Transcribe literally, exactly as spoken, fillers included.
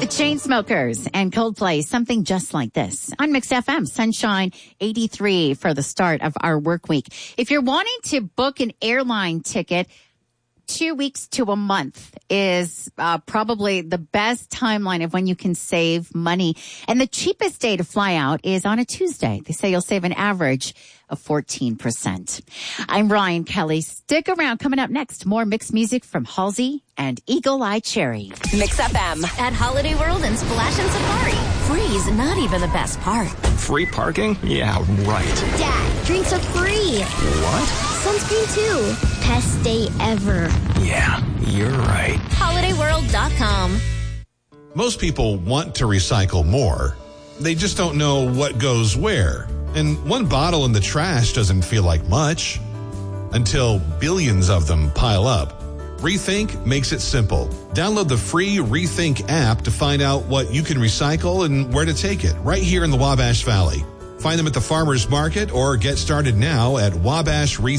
The Chainsmokers and Coldplay, something just like this. On Mix F M, Sunshine eighty-three for the start of our work week. If you're wanting to book an airline ticket, two weeks to a month is uh, probably the best timeline of when you can save money. And the cheapest day to fly out is on a Tuesday. They say you'll save an average of fourteen percent. I'm Ryan Kelly. Stick around. Coming up next, more mixed music from Halsey and Eagle Eye Cherry. Mix F M at Holiday World and Splash and Safari. Free's not even the best part. Free parking? Yeah, right. Dad, drinks are free. What? Sunscreen too. Best day ever. Yeah, you're right. holiday world dot com. Most people want to recycle more. They just don't know what goes where. And one bottle in the trash doesn't feel like much until billions of them pile up. Rethink makes it simple. Download the free Rethink app to find out what you can recycle and where to take it right here in the Wabash Valley. Find them at the farmers market or get started now at Wabash Rethink.